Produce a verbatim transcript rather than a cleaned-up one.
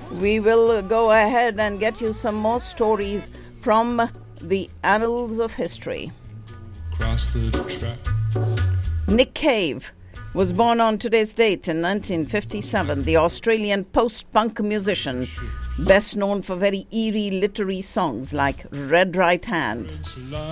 we will go ahead and get you some more stories from the annals of history. Across the track. Nick Cave was born on today's date in nineteen fifty-seven, the Australian post-punk musician, best known for very eerie literary songs like Red Right Hand.